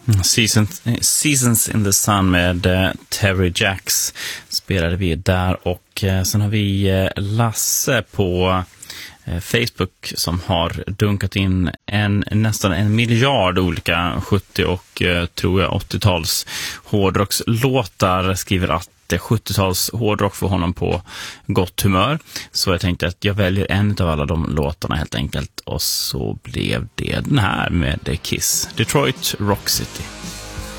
Seasons in the Sun med Terry Jacks spelade vi där, och sen har vi Lasse på Facebook som har dunkat in nästan 1 miljard olika 70 och tror jag 80-tals hårdrockslåtar, skriver att 70-tals hårdrock för honom på gott humör. Så jag tänkte att jag väljer en av alla de låtarna helt enkelt, och så blev det den här med Kiss, Detroit Rock City.